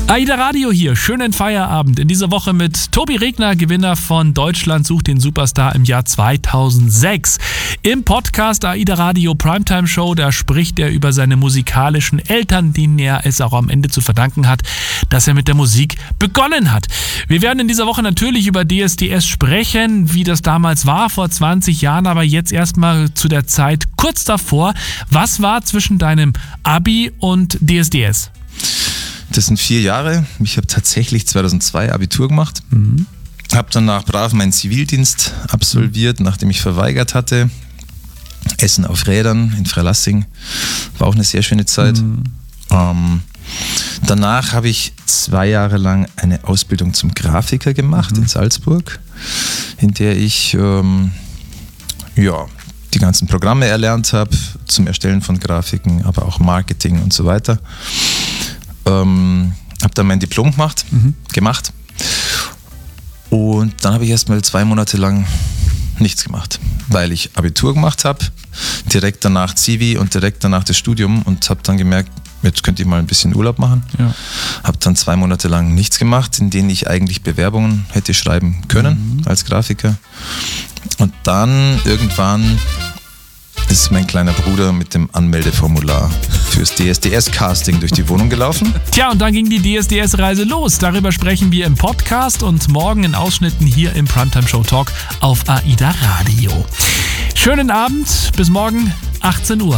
AIDA Radio hier, schönen Feierabend. In dieser Woche mit Tobi Regner, Gewinner von Deutschland sucht den Superstar im Jahr 2006. Im Podcast AIDA Radio Primetime Show, da spricht er über seine musikalischen Eltern, denen er es auch am Ende zu verdanken hat, dass er mit der Musik begonnen hat. Wir werden in dieser Woche natürlich über DSDS sprechen, wie das damals war, vor 20 Jahren, aber jetzt erstmal zu der Zeit kurz davor. Was war zwischen deinem Abi und DSDS? Das sind 4 Jahre. Ich habe tatsächlich 2002 Abitur gemacht. Habe danach brav meinen Zivildienst absolviert, nachdem ich verweigert hatte. Essen auf Rädern in Freilassing. War auch eine sehr schöne Zeit. Danach habe ich 2 Jahre lang eine Ausbildung zum Grafiker gemacht in Salzburg, in der ich die ganzen Programme erlernt habe zum Erstellen von Grafiken, aber auch Marketing und so weiter. Habe dann mein Diplom gemacht und dann habe ich erstmal 2 Monate lang nichts gemacht, weil ich Abitur gemacht habe, direkt danach Zivi und direkt danach das Studium und habe dann gemerkt, jetzt könnte ich mal ein bisschen Urlaub machen. Ja. Habe dann 2 Monate lang nichts gemacht, in denen ich eigentlich Bewerbungen hätte schreiben können als Grafiker. Und dann irgendwann ist mein kleiner Bruder mit dem Anmeldeformular fürs DSDS-Casting durch die Wohnung gelaufen. Tja, und dann ging die DSDS-Reise los. Darüber sprechen wir im Podcast und morgen in Ausschnitten hier im Primetime Show Talk auf AIDA Radio. Schönen Abend, bis morgen 18 Uhr.